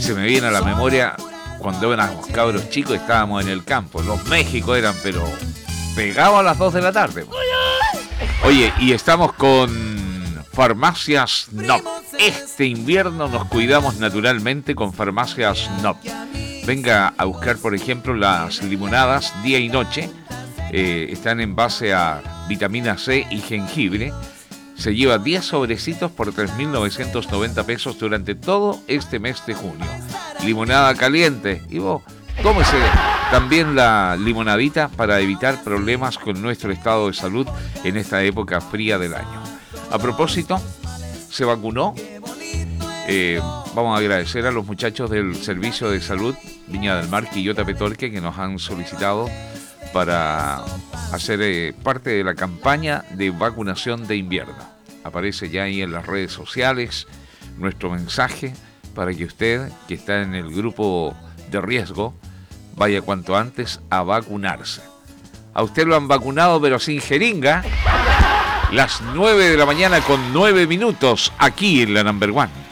Se me viene a la memoria cuando éramos cabros chicos, estábamos en el campo. Los México eran, pero pegados a las 2 de la tarde. Oye, y estamos con Farmacias Nop. Este invierno nos cuidamos naturalmente con Farmacias Nop. Venga a buscar, por ejemplo, las limonadas día y noche. Están en base a vitamina C y jengibre. Se lleva 10 sobrecitos por 3.990 pesos durante todo este mes de junio. Limonada caliente. Y vos, tómese también la limonadita para evitar problemas con nuestro estado de salud en esta época fría del año. A propósito, ¿se vacunó? Vamos a agradecer a los muchachos del Servicio de Salud Viña del Mar, Quillota Petorque, que nos han solicitado para hacer parte de la campaña de vacunación de invierno. Aparece ya ahí en las redes sociales nuestro mensaje para que usted, que está en el grupo de riesgo, vaya cuanto antes a vacunarse. A usted lo han vacunado, pero sin jeringa. Las 9 de la mañana con 9 minutos aquí en la Number One.